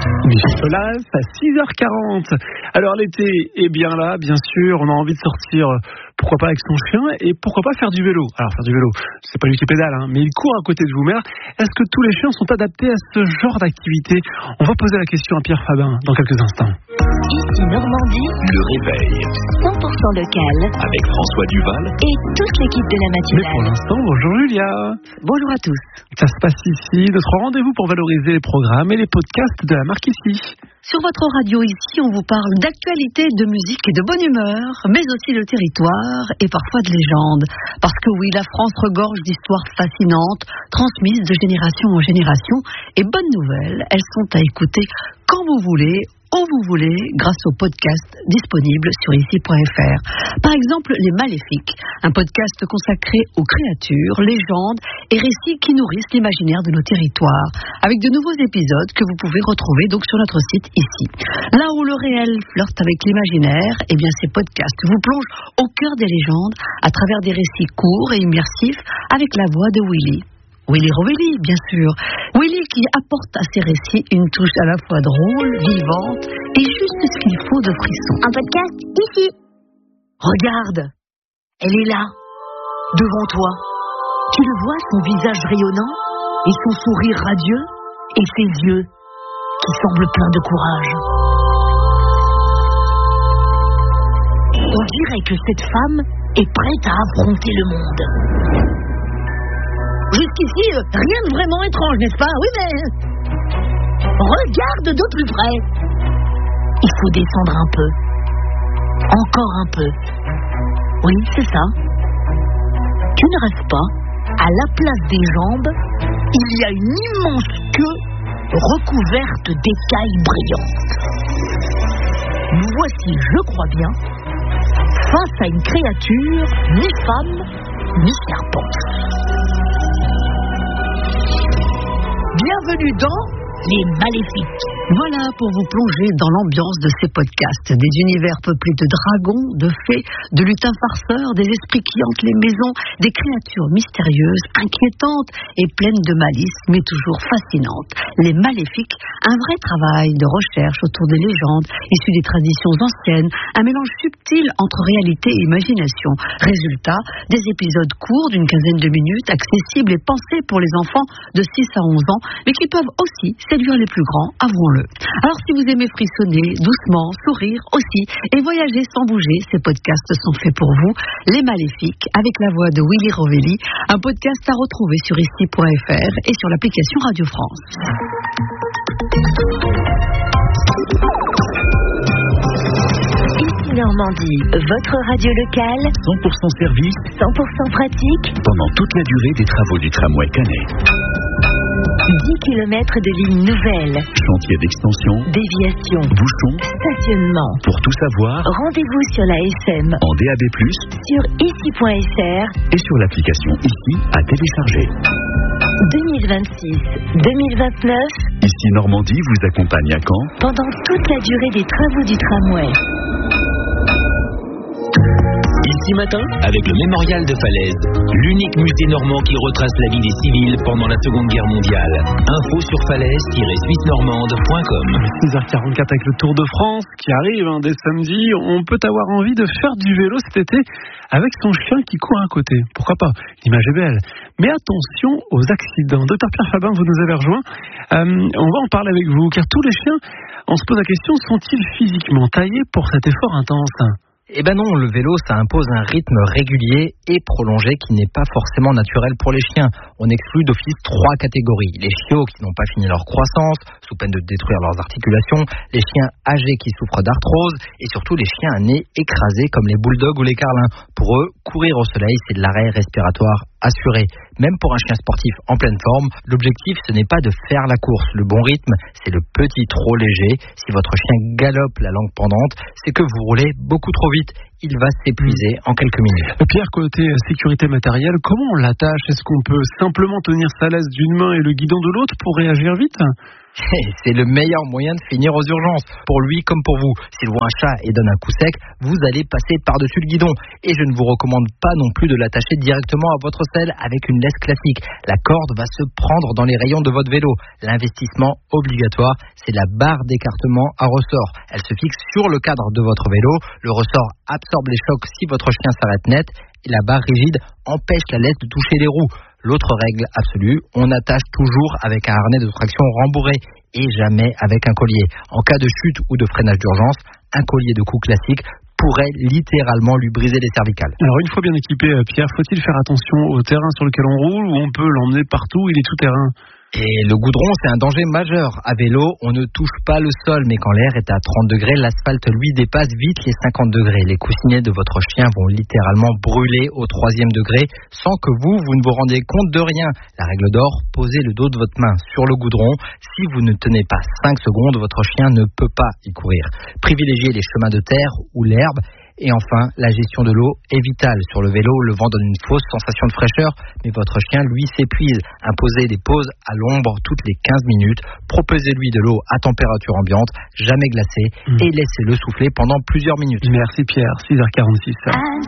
Michel Solas à 6h40. Alors l'été est bien là, bien sûr, on a envie de sortir, pourquoi pas avec son chien, et pourquoi pas faire du vélo. Alors faire du vélo, c'est pas lui qui pédale, mais il court à côté de vous. Mais est-ce que tous les chiens sont adaptés à ce genre d'activité? On va poser la question à Pierre Fabin dans quelques instants. Ici Normandie, le réveil 100% local, avec François Duval et toute l'équipe de la Mais matinale. pour l'instant, bonjour Julia. Bonjour à tous. Ça se passe ici, notre rendez-vous pour valoriser les programmes et les podcasts de la marque ici. Sur votre radio ici, on vous parle d'actualité, de musique et de bonne humeur, mais aussi de territoire et parfois de légendes. Parce que oui, la France regorge d'histoires fascinantes, transmises de génération en génération. Et bonne nouvelle, elles sont à écouter quand vous voulez, où vous voulez, grâce au podcast disponible sur ici.fr. Par exemple, Les Maléfiques, un podcast consacré aux créatures, légendes et récits qui nourrissent l'imaginaire de nos territoires, avec de nouveaux épisodes que vous pouvez retrouver donc sur notre site ici. Là où le réel flirte avec l'imaginaire, eh bien ces podcasts vous plongent au cœur des légendes à travers des récits courts et immersifs avec la voix de Willy. Willy Rovelli, bien sûr. Willy qui apporte à ses récits une touche à la fois drôle, vivante et juste ce qu'il faut de frisson. Un podcast ici. Regarde, elle est là, devant toi. Tu le vois, son visage rayonnant et son sourire radieux et ses yeux qui semblent pleins de courage. On dirait que cette femme est prête à affronter le monde. Jusqu'ici, rien de vraiment étrange, n'est-ce pas? Oui, mais regarde de plus près. Il faut descendre un peu. Encore un peu. Oui, c'est ça. Tu ne rêves pas. À la place des jambes, il y a une immense queue recouverte d'écailles brillantes. Nous voici, je crois bien, face à une créature ni femme, ni serpent. Bienvenue dans Les Maléfiques. Voilà pour vous plonger dans l'ambiance de ces podcasts. Des univers peuplés de dragons, de fées, de lutins farceurs, des esprits qui hantent les maisons, des créatures mystérieuses, inquiétantes et pleines de malice, mais toujours fascinantes. Les Maléfiques, un vrai travail de recherche autour des légendes, issues des traditions anciennes, un mélange subtil entre réalité et imagination. Résultat, des épisodes courts d'une quinzaine de minutes, accessibles et pensés pour les enfants de 6 à 11 ans, mais qui peuvent aussi séduire les plus grands, avouons-le. Alors si vous aimez frissonner, doucement, sourire aussi, et voyager sans bouger, ces podcasts sont faits pour vous. Les Maléfiques, avec la voix de Willy Rovelli, un podcast à retrouver sur ici.fr et sur l'application Radio France. Ici Normandie, votre radio locale, 100% service 100% pratique, pendant toute la durée des travaux du tramway Canet. 10 km de lignes nouvelles, Chantier d'extension, déviation, bouchons. stationnement. Pour tout savoir, Rendez-vous sur la SM, en DAB+, sur ici.fr. et sur l'application ici à télécharger. 2026-2029, Ici Normandie vous accompagne à Caen pendant toute la durée des travaux du tramway. Ici matin, avec le Mémorial de Falaise, l'unique musée normand qui retrace la vie des civils pendant la Seconde Guerre mondiale. Info sur falaise-suissenormande.com. 6h44 avec le Tour de France qui arrive dès samedi. On peut avoir envie de faire du vélo cet été avec son chien qui court à côté. Pourquoi pas? L'image est belle. Mais attention aux accidents. Docteur Pierre Fabin, vous nous avez rejoint. On va en parler avec vous, car tous les chiens, on se pose la question, sont-ils physiquement taillés pour cet effort intense? Eh ben non, le vélo, ça impose un rythme régulier et prolongé qui n'est pas forcément naturel pour les chiens. On exclut d'office 3 catégories. Les chiots qui n'ont pas fini leur croissance, sous peine de détruire leurs articulations, les chiens âgés qui souffrent d'arthrose, et surtout les chiens à nez écrasé comme les bulldogs ou les carlins. Pour eux, courir au soleil, c'est de l'arrêt respiratoire assuré. Même pour un chien sportif en pleine forme, l'objectif, ce n'est pas de faire la course. Le bon rythme, c'est le petit trot léger. Si votre chien galope la langue pendante, c'est que vous roulez beaucoup trop vite. Il va s'épuiser en quelques minutes. Pierre, côté sécurité matérielle, comment on l'attache? Est-ce qu'on peut simplement tenir sa laisse d'une main et le guidon de l'autre pour réagir vite? C'est le meilleur moyen de finir aux urgences, pour lui comme pour vous. S'il voit un chat et donne un coup sec, vous allez passer par-dessus le guidon. Et je ne vous recommande pas non plus de l'attacher directement à votre selle avec une laisse classique. La corde va se prendre dans les rayons de votre vélo. L'investissement obligatoire, c'est la barre d'écartement à ressort. Elle se fixe sur le cadre de votre vélo. Le ressort absorbe les chocs si votre chien s'arrête net. Et la barre rigide empêche la laisse de toucher les roues. L'autre règle absolue, on attache toujours avec un harnais de traction rembourré et jamais avec un collier. En cas de chute ou de freinage d'urgence, un collier de cou classique pourrait littéralement lui briser les cervicales. Alors une fois bien équipé, Pierre, faut-il faire attention au terrain sur lequel on roule ou on peut l'emmener partout, il est tout terrain? Et le goudron, c'est un danger majeur. À vélo, on ne touche pas le sol, mais quand l'air est à 30 degrés, l'asphalte, lui, dépasse vite les 50 degrés. Les coussinets de votre chien vont littéralement brûler au 3e degré sans que vous ne vous rendiez compte de rien. La règle d'or, posez le dos de votre main sur le goudron. Si vous ne tenez pas 5 secondes, votre chien ne peut pas y courir. Privilégiez les chemins de terre ou l'herbe. Et enfin, la gestion de l'eau est vitale. Sur le vélo, le vent donne une fausse sensation de fraîcheur, mais votre chien, lui, s'épuise. Imposez des pauses à l'ombre toutes les 15 minutes. Proposez-lui de l'eau à température ambiante, jamais glacée, et laissez-le souffler pendant plusieurs minutes. Merci Pierre, 6h46.